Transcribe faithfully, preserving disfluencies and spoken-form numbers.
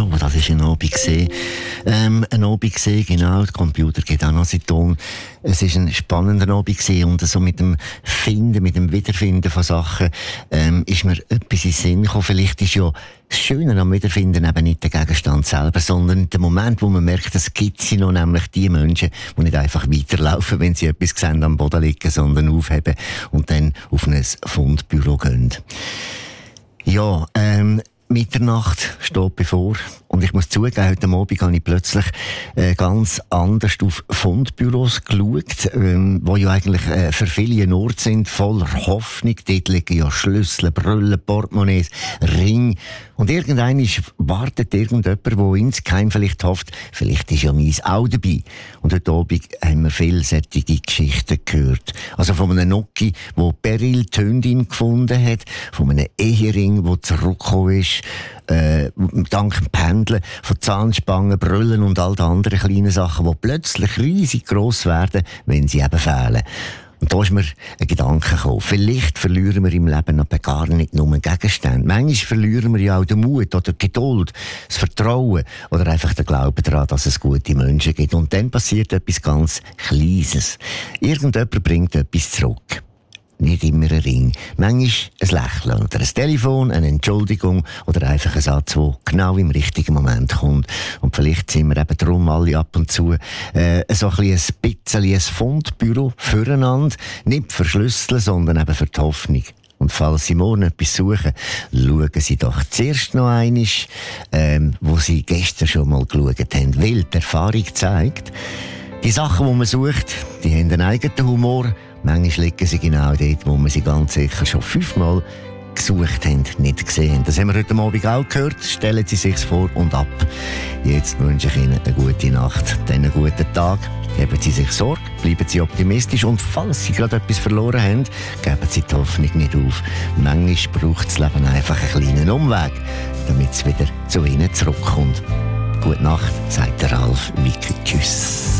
So, das war ein Abend gesehen. Ähm, ein Abend gesehen, genau. Der Computer geht auch noch seinen Ton. Es war ein spannender Abend gesehen und so mit dem Finden, mit dem Wiederfinden von Sachen, ähm, ist mir etwas in den Sinn gekommen. Vielleicht ist ja das Schöne am Wiederfinden eben nicht der Gegenstand selber, sondern der Moment, wo man merkt, es gibt sie noch, nämlich die Menschen, die nicht einfach weiterlaufen, wenn sie etwas sehen, am Boden liegen, sondern aufheben und dann auf ein Fundbüro gehen. Ja, ähm, Mitternacht steht bevor. Und ich muss zugeben, heute Abend habe ich plötzlich äh, ganz anders auf Fundbüros geschaut, ähm, wo ja eigentlich äh, für viele ein Ort sind, voller Hoffnung. Dort liegen ja Schlüssel, Brüllen, Portemonnaies, Ring. Und irgendwann wartet irgendjemand, der insgeheim vielleicht hofft, vielleicht ist ja meins auch dabei. Und heute Abend haben wir viele solche Geschichten gehört. Also von einem Noki, der Beryl die Hündin gefunden hat, von einem Ehering, der zurückgekommen ist, Äh, dank dem Pendeln, von Zahnspangen, Brüllen und all die anderen kleinen Sachen, die plötzlich riesig gross werden, wenn sie eben fehlen. Und da ist mir ein Gedanke gekommen. Vielleicht verlieren wir im Leben aber gar nicht nur Gegenstände. Manchmal verlieren wir ja auch den Mut oder die Geduld, das Vertrauen oder einfach den Glauben daran, dass es gute Menschen gibt. Und dann passiert etwas ganz Kleines. Irgendjemand bringt etwas zurück. Nicht immer ein Ring. Manchmal ein Lächeln oder ein Telefon, eine Entschuldigung oder einfach ein Satz, der genau im richtigen Moment kommt. Und vielleicht sind wir eben darum alle ab und zu äh, so ein bisschen ein bisschen ein Fundbüro füreinander. Nicht für Schlüssel, sondern eben für die Hoffnung. Und falls Sie morgen etwas suchen, schauen Sie doch zuerst noch einmal, ähm, wo Sie gestern schon mal geschaut haben. Weil die Erfahrung zeigt, die Sachen, die man sucht, die haben einen eigenen Humor. Manchmal liegen sie genau dort, wo wir sie ganz sicher schon fünfmal gesucht haben, nicht gesehen. Das haben wir heute Abend auch gehört. Stellen Sie sich's vor und ab. Jetzt wünsche ich Ihnen eine gute Nacht, dann einen guten Tag. Geben Sie sich Sorge, bleiben Sie optimistisch und falls Sie gerade etwas verloren haben, geben Sie die Hoffnung nicht auf. Manchmal braucht das Leben einfach einen kleinen Umweg, damit es wieder zu Ihnen zurückkommt. Gute Nacht, sagt der Ralf Wicki. Tschüss.